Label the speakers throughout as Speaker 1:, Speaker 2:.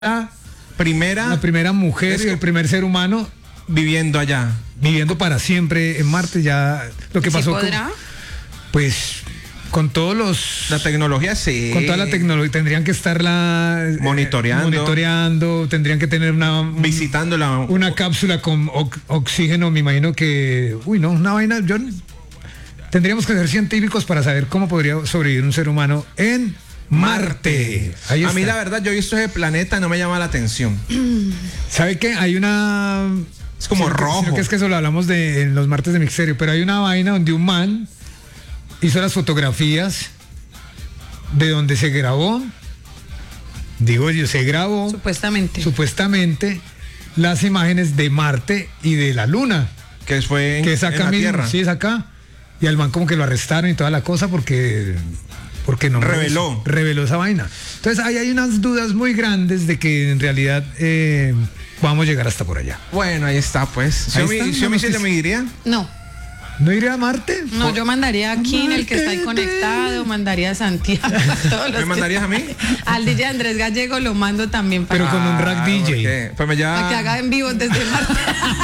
Speaker 1: la primera mujer y el primer ser humano
Speaker 2: viviendo allá.
Speaker 1: Viviendo para siempre en Marte. Ya lo que pasó pues con todos
Speaker 2: la tecnología, sí.
Speaker 1: Con toda la tecnología tendrían que estarla monitoreando, tendrían que tener
Speaker 2: visitándola,
Speaker 1: una cápsula con oxígeno, me imagino que, una vaina. Tendríamos que ser científicos para saber cómo podría sobrevivir un ser humano en Marte.
Speaker 2: Ahí está. A mí la verdad, yo he visto ese planeta, no me llama la atención.
Speaker 1: ¿Sabe qué? Hay una...
Speaker 2: Es como rojo.
Speaker 1: Es que eso lo hablamos en los martes de misterio, pero hay una vaina donde un man hizo las fotografías de donde se grabó. Se grabó. Supuestamente las imágenes de Marte y de la Luna.
Speaker 2: Que es acá
Speaker 1: en
Speaker 2: mismo, Tierra.
Speaker 1: Sí, es acá. Y al man como que lo arrestaron y toda la cosa porque no reveló esa vaina. Entonces ahí hay unas dudas muy grandes de que en realidad vamos a llegar hasta por allá.
Speaker 2: Bueno, ahí está pues. ¿Yo me iría?
Speaker 1: ¿No iría a Marte?
Speaker 3: No, yo mandaría a Kim, el que está ahí conectado, mandaría a Santiago.
Speaker 2: ¿Me mandarías a mí?
Speaker 3: Al DJ Andrés Gallego lo mando también
Speaker 1: para... Pero con un rack DJ.
Speaker 2: Pues
Speaker 3: para que haga en vivo desde Marte.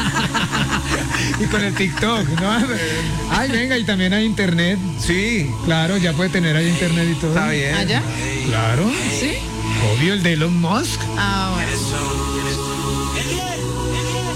Speaker 1: Y con el TikTok, ¿no? Ay, venga, y también hay internet.
Speaker 2: Sí.
Speaker 1: Claro, ya puede tener ahí internet y todo.
Speaker 2: Está bien.
Speaker 3: ¿Allá?
Speaker 1: Claro.
Speaker 3: ¿Sí?
Speaker 1: Obvio, el de Elon Musk.
Speaker 3: Ah, bueno.